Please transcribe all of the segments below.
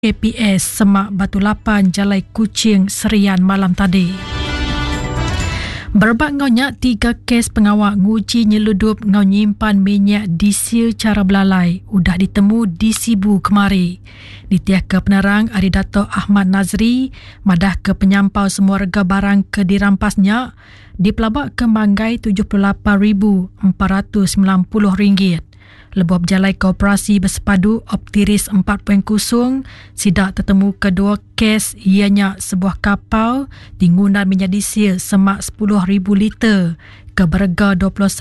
KPS Semak Batu Lapan Jalai Kuching Serian malam tadi. Berbak ngaunya 3 kes pengawal nguji nyeludup ngau nyimpan minyak diesel cara belalai udah ditemu di Sibu kemari. Ditiah ke penerang Ari Dato' Ahmad Nazri madah ke penyampau semua rega barang ke dirampasnya di pelabak ke Manggai RM78,490. Lebuh berjalai Koperasi Bersepadu Optiris 4.0 sidak tertemu kedua kes ianya sebuah kapal tinggunan minyak diesel semak 10,000 liter ke berharga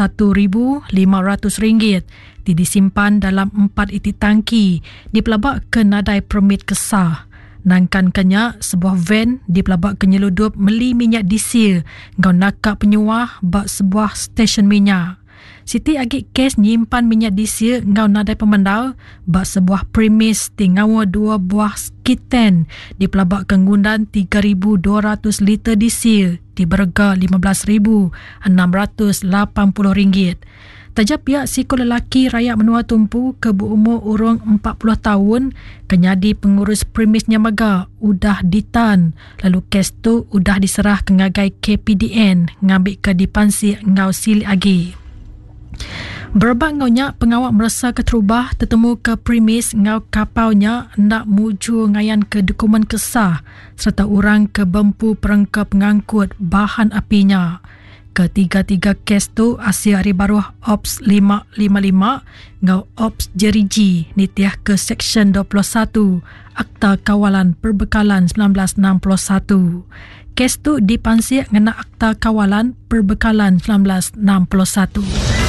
RM21,500 disimpan dalam 4 itik tangki di pelabak ke Nadai Permit Kesah. Nangkan kenya sebuah van di pelabak kenyeludup meli minyak diesel ngau nakak penyuah bak sebuah stesen minyak. Siti agik kes nyimpan minyak diesel ngau Nadai Pemandau bak sebuah premis tinggawa 2 buah skiten di pelabak kengundan 3,200 liter diesel di berharga RM15,680. Tajab pihak siko lelaki rakyat menua tumpu ke berumur urung 40 tahun kenyadi pengurus premisnya mega udah ditan lalu kes tu udah diserah ke ngagai KPDN ngambil ke dipansi ngau sili agi. Berbak ngaunya pengawal merasa keterubah tertemu ke premis ngau kapalnya nak muju ngayan ke dokumen kesah serta orang ke bempu perangka pengangkut bahan apinya. Ketiga-tiga kes tu asia hari baruh Ops 555 ngau Ops Jeriji nitiah ke Seksyen 21 Akta Kawalan Perbekalan 1961. Kes tu dipansir ngena Akta Kawalan Perbekalan 1961.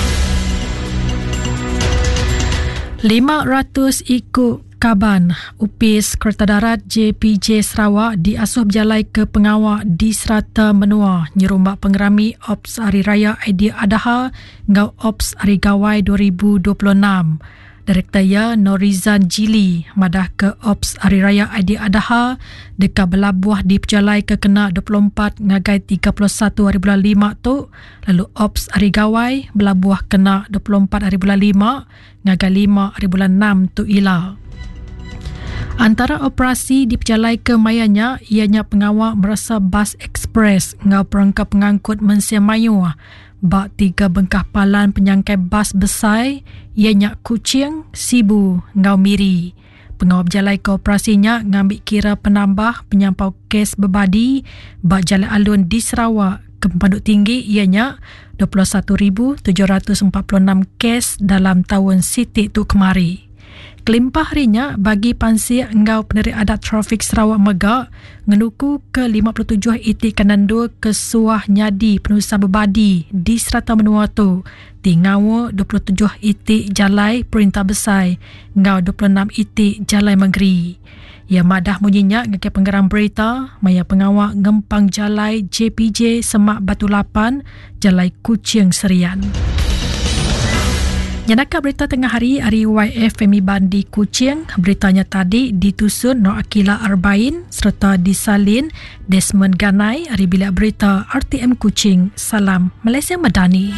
500 ikut kaban upis Kereta Darat JPJ Sarawak diasuh berjalai ke pengawal di serata menua nyerumbak pengerami Ops Hari Raya Aidiladha ngau Ops Hari Gawai 2026. Direktur ya Norizan Jili madah ke Ops Hari Raya Aidiladha dekat Belabuah di berjalai ke kena 24 ngagai 31 hari bulan 5 tu, lalu Ops Hari Gawai Belabuah kena 24 hari bulan 5 ngagai 5 hari bulan 6 tu ila. Antara operasi di berjalai ke mayanya ianya pengawal merasa bas ekspres ngau perangkap pengangkut Mensia Mayu bak 3 bengkah palan penyangkai bas besar ianya Kuching, Sibu, ngau Miri. Pengawal berjalai ke operasinya ngambil kira penambah penyampau kes berbadi bak jalan alun di Sarawak ke penduduk tinggi ianya 21,746 kes dalam tahun sitik tu kemari. Kelimpah harinya bagi pansir engau Penerik Adat Trafik Sarawak Mega ngenuku ke 57 itik kanandu ke suah nyadi penusah berbadi di serata menua tu tinggawa 27 itik jalai perintah besar ngau 26 itik jalai negeri. Ia madah munyinya ngake penggeram berita maya pengawal ngempang jalai JPJ Semak Batu Lapan Jalai Kuching Serian. Nyadakah berita tengah hari YFM Bandi Kuching. Beritanya tadi ditusun Nur Akila Arbain serta disalin Desmond Ganai dari Bilik Berita RTM Kuching. Salam Malaysia Madani.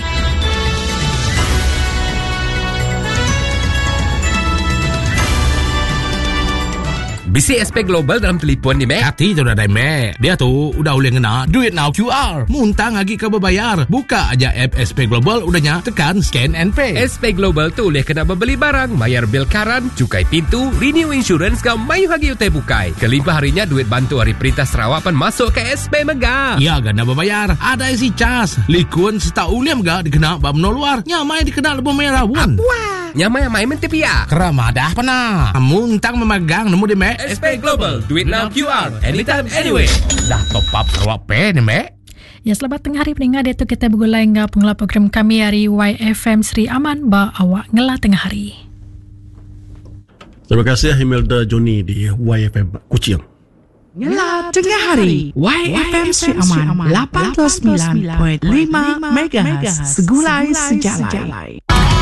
Bisi SP Global dalam telefon ni, Mek. Hati tu dah dah, Mek. Dia tu udah boleh ngena Duit Now QR. Muntang lagi ke berbayar. Buka aja app SP Global udahnya tekan scan and pay. SP Global tu boleh kena membeli barang, bayar bil karan, cukai pintu, renew insurance kau mayu hagi utai bukai. Kelimpah harinya duit bantu hari Perintah Sarawak pun masuk ke SP Mega. Ya, gana berbayar. Ada isi cas. Likun setau uliam gak dikena bab no luar. Nyamai dikena lebih merah pun. Apa? Nyamai mentepia. Keramadah pernah. Muntang memegang nemu di, Mek. SP Global, Duit Now QR, anytime, anyway. Dah top up Sarawak Pay ni, Mek. Ya, selamat tengah hari pendengar. Dia tu kita bergulai dengan pengelola program kami hari YFM Sri Aman ba awak ngelah tengah hari. Terima kasih Imelda Joni di YFM Kuching. Ngelah tengah hari YFM Sri Aman 89.5 MHz Segulai Sejalai.